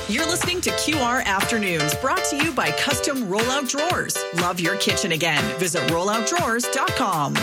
You're listening to QR Afternoons, brought to you by Custom Rollout Drawers. Love your kitchen again. Visit rolloutdrawers.com.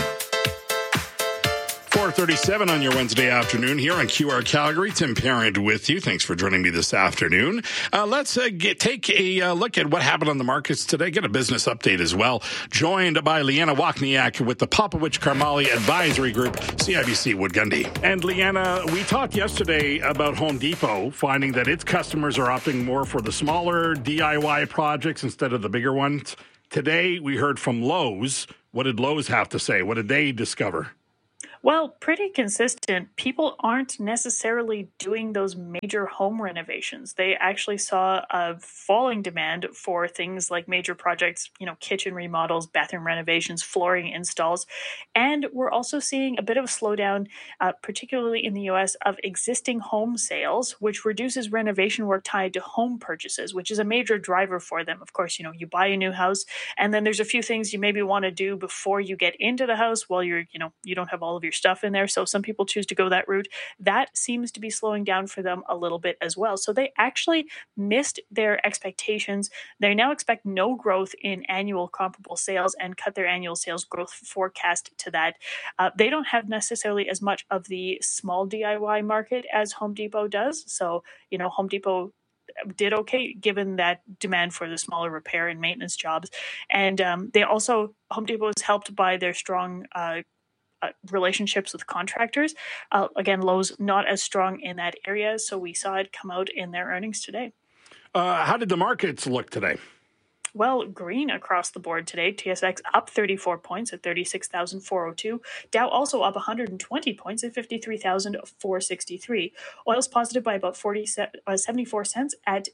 4:37 on your Wednesday afternoon here on QR Calgary. Tim Parent with you. Thanks for joining me this afternoon. Let's take a look at what happened on the markets today. Get a business update as well. Joined by Leanna Wachniak with the Popowich Karmali Advisory Group, CIBC Wood Gundy. And Leanna, we talked yesterday about Home Depot finding that its customers are opting more for the smaller DIY projects instead of the bigger ones. Today, we heard from Lowe's. What did Lowe's have to say? What did they discover? Well, pretty consistent. People aren't necessarily doing those major home renovations. They actually saw a falling demand for things like major projects, kitchen remodels, bathroom renovations, flooring installs. And we're also seeing a bit of a slowdown, particularly in the U.S., of existing home sales, which reduces renovation work tied to home purchases, which is a major driver for them. Of course, you buy a new house, and then there's a few things you maybe want to do before you get into the house while you don't have all of your stuff in there. So some people choose to go that route. That seems to be slowing down for them a little bit as well. So they actually missed their expectations. They now expect no growth in annual comparable sales and cut their annual sales growth forecast to that. They don't have necessarily as much of the small DIY market as Home Depot does. So, Home Depot did okay given that demand for the smaller repair and maintenance jobs. And Home Depot is helped by their strong relationships with contractors. Again, Lowe's not as strong in that area, so we saw it come out in their earnings today. How did the markets look today? Well, green across the board today. TSX up 34 points at 36,402. Dow also up 120 points at 53,463. Oil's positive by about 74 cents at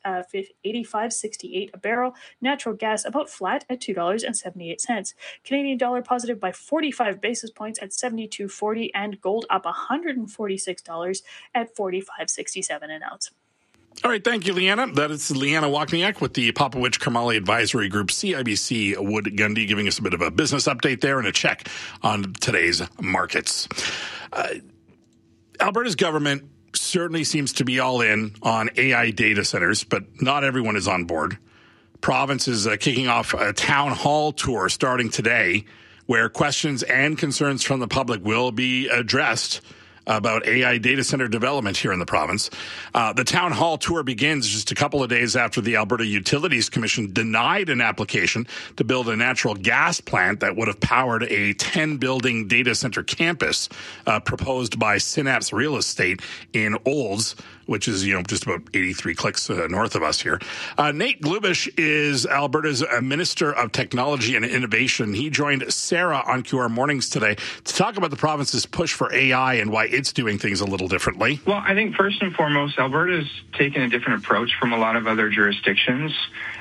85.68 a barrel. Natural gas about flat at $2.78. Canadian dollar positive by 45 basis points at 72.40, and gold up $146 at 45.67 an ounce. All right, thank you, Leanna. That is Leanna Wachniak with the Popowich Karmali Advisory Group, CIBC Wood Gundy, giving us a bit of a business update there and a check on today's markets. Alberta's government certainly seems to be all in on AI data centers, but not everyone is on board. Province is kicking off a town hall tour starting today, where questions and concerns from the public will be addressed about AI data center development here in the province. The town hall tour begins just a couple of days after the Alberta Utilities Commission denied an application to build a natural gas plant that would have powered a 10-building data center campus proposed by Synapse Real Estate in Olds, which is, just about 83 clicks north of us here. Nate Glubish is Alberta's Minister of Technology and Innovation. He joined Sarah on QR Mornings today to talk about the province's push for AI and why it's doing things a little differently. Well, I think first and foremost, Alberta's taken a different approach from a lot of other jurisdictions.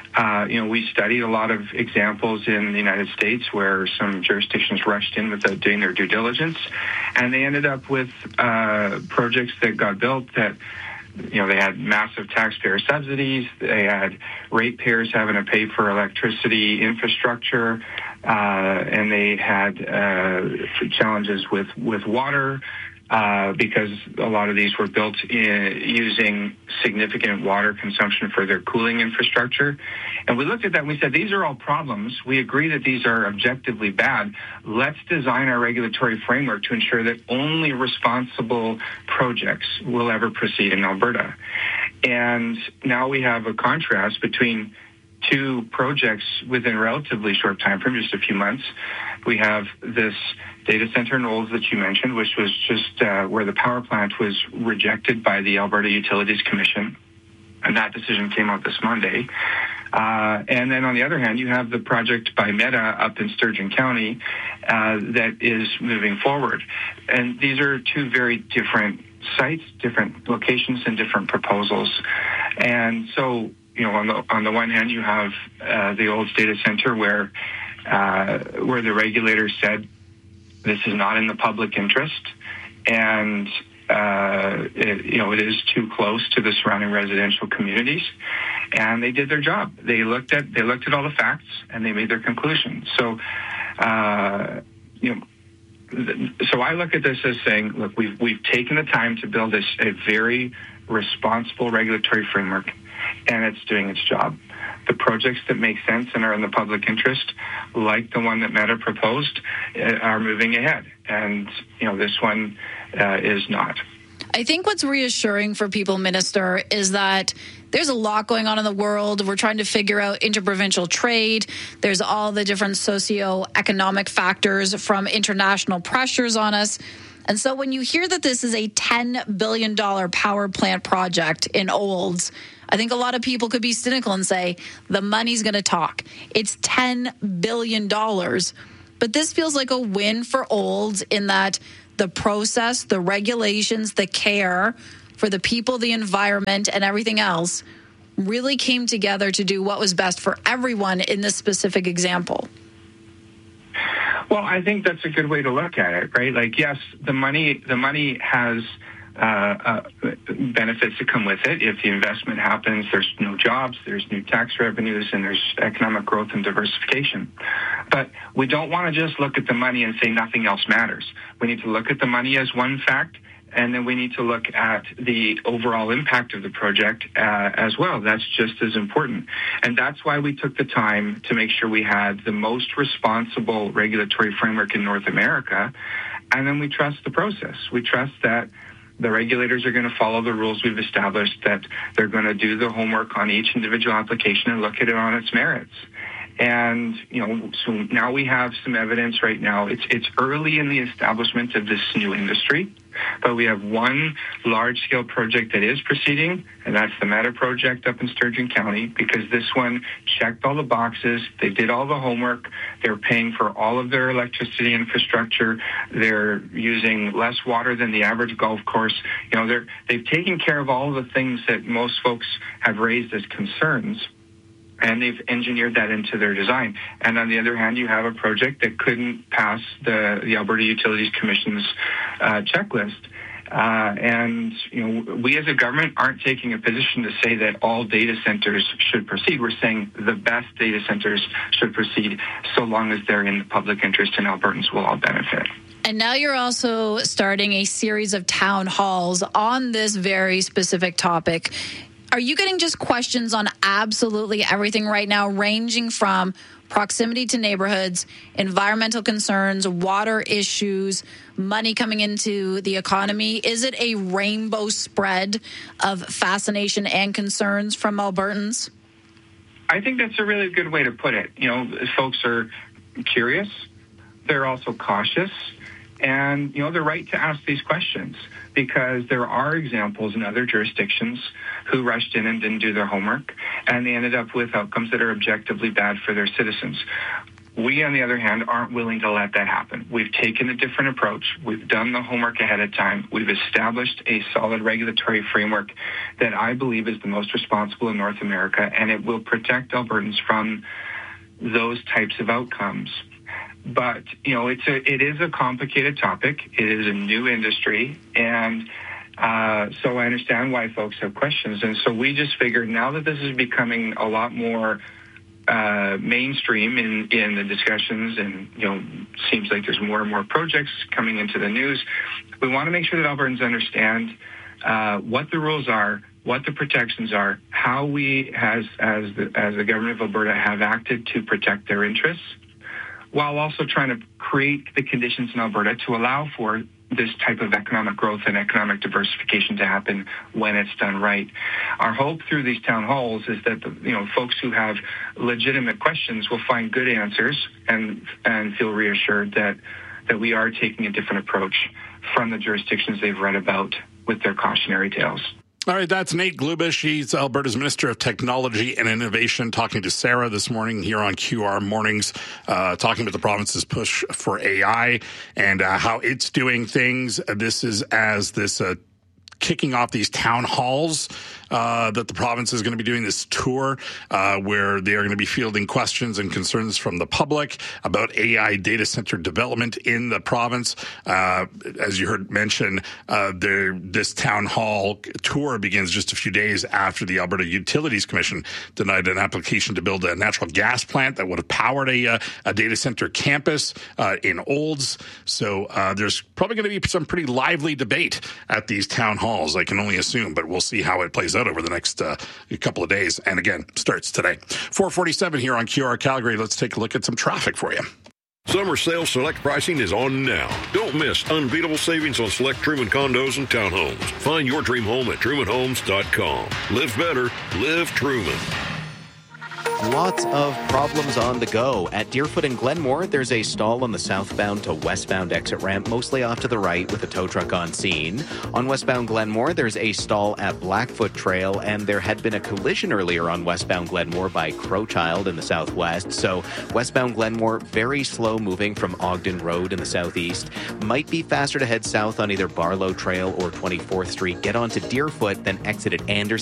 We studied a lot of examples in the United States where some jurisdictions rushed in without doing their due diligence, and they ended up with projects that got built that they had massive taxpayer subsidies. They had ratepayers having to pay for electricity infrastructure, and they had challenges with water because a lot of these were built using significant water consumption for their cooling infrastructure. And we looked at that and we said, these are all problems. We agree that these are objectively bad. Let's design our regulatory framework to ensure that only responsible projects will ever proceed in Alberta. And now we have a contrast between two projects within a relatively short time frame, just a few months. We have this data center in Olds that you mentioned, which was just where the power plant was rejected by the Alberta Utilities Commission. And that decision came out this Monday. And then on the other hand, you have the project by Meta up in Sturgeon County that is moving forward. And these are two very different sites, different locations, and different proposals. And so, on the one hand, you have the Olds data center where the regulator said this is not in the public interest, and it is too close to the surrounding residential communities, and they did their job. They looked at all the facts and they made their conclusion. So, so I look at this as saying, look, we've taken the time to build a very responsible regulatory framework, and it's doing its job. The projects that make sense and are in the public interest, like the one that Meta proposed, are moving ahead. And, this one is not. I think what's reassuring for people, Minister, is that there's a lot going on in the world. We're trying to figure out interprovincial trade. There's all the different socioeconomic factors from international pressures on us. And so when you hear that this is a $10 billion power plant project in Olds, I think a lot of people could be cynical and say, the money's going to talk. It's $10 billion. But this feels like a win for Olds in that the process, the regulations, the care for the people, the environment, and everything else really came together to do what was best for everyone in this specific example. Well, I think that's a good way to look at it, right? Like, yes, the money has benefits that come with it. If the investment happens, there's no jobs, there's new tax revenues, and there's economic growth and diversification. But we don't want to just look at the money and say nothing else matters. We need to look at the money as one fact, and then we need to look at the overall impact of the project as well. That's just as important. And that's why we took the time to make sure we had the most responsible regulatory framework in North America. And then we trust the process. We trust that the regulators are going to follow the rules we've established, that they're going to do the homework on each individual application and look at it on its merits. And, so now we have some evidence right now. It's early in the establishment of this new industry, but we have one large-scale project that is proceeding, and that's the Meta project up in Sturgeon County, because this one checked all the boxes. They did all the homework. They're paying for all of their electricity infrastructure. They're using less water than the average golf course. They've taken care of all of the things that most folks have raised as concerns, and they've engineered that into their design. And on the other hand, you have a project that couldn't pass the Alberta Utilities Commission's checklist. And we as a government aren't taking a position to say that all data centers should proceed. We're saying the best data centers should proceed so long as they're in the public interest and Albertans will all benefit. And now you're also starting a series of town halls on this very specific topic. Are you getting just questions on absolutely everything right now, ranging from proximity to neighborhoods, environmental concerns, water issues, money coming into the economy? Is it a rainbow spread of fascination and concerns from Albertans? I think that's a really good way to put it. Folks are curious. They're also cautious. And, they're right to ask these questions because there are examples in other jurisdictions who rushed in and didn't do their homework, and they ended up with outcomes that are objectively bad for their citizens. We, on the other hand, aren't willing to let that happen. We've taken a different approach. We've done the homework ahead of time. We've established a solid regulatory framework that I believe is the most responsible in North America, and it will protect Albertans from those types of outcomes. But, it is a complicated topic. It is a new industry. And so I understand why folks have questions. And so we just figured now that this is becoming a lot more mainstream in the discussions and, seems like there's more and more projects coming into the news, we want to make sure that Albertans understand what the rules are, what the protections are, how we as the government of Alberta have acted to protect their interests, while also trying to create the conditions in Alberta to allow for this type of economic growth and economic diversification to happen when it's done right. Our hope through these town halls is that folks who have legitimate questions will find good answers and feel reassured that we are taking a different approach from the jurisdictions they've read about with their cautionary tales. All right, that's Nate Glubish. He's Alberta's Minister of Technology and Innovation, talking to Sarah this morning here on QR Mornings, talking about the province's push for AI and how it's doing things. This is as this kicking off these town halls that the province is going to be doing this tour where they are going to be fielding questions and concerns from the public about AI data center development in the province. As you heard mentioned, this town hall tour begins just a few days after the Alberta Utilities Commission denied an application to build a natural gas plant that would have powered a data center campus in Olds. So there's probably going to be some pretty lively debate at these town halls, I can only assume, but we'll see how it plays out. out over the next couple of days. And again, starts today. 4:47 here on QR Calgary. Let's take a look at some traffic for you. Summer sale select pricing is on now. Don't miss unbeatable savings on select Truman condos and townhomes. Find your dream home at trumanhomes.com. Live better. Live Truman. Lots of problems on the go. At Deerfoot and Glenmore, there's a stall on the southbound to westbound exit ramp, mostly off to the right with a tow truck on scene. On westbound Glenmore, there's a stall at Blackfoot Trail, and there had been a collision earlier on westbound Glenmore by Crowchild in the southwest. So westbound Glenmore, very slow moving from Ogden Road in the southeast. Might be faster to head south on either Barlow Trail or 24th Street. Get onto Deerfoot, then exit at Anderson